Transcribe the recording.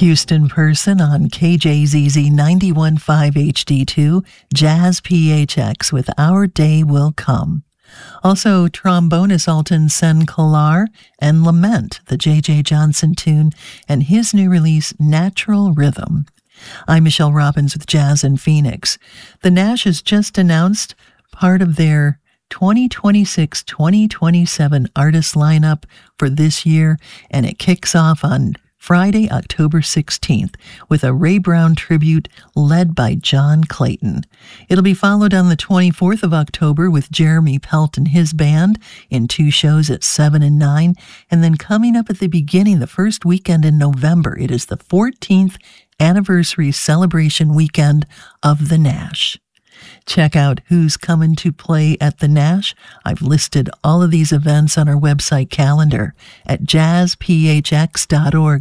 Houston person on KJZZ 91.5 HD2, Jazz PHX with Our Day Will Come. Also, trombonist Alton Sen-Kalar and Lament, the J.J. Johnson tune, and his new release, Natural Rhythm. I'm Michelle Robbins with Jazz in Phoenix. The Nash has just announced part of their 2026-2027 artist lineup for this year, and it kicks off on Friday, October 16th, with a Ray Brown tribute led by John Clayton. It'll be followed on the 24th of October with Jeremy Pelt and his band in 2 shows at 7 and 9. And then coming up at the beginning, the first weekend in November, it is the 14th anniversary celebration weekend of the Nash. Check out who's coming to play at the Nash. I've listed all of these events on our website calendar at jazzphx.org.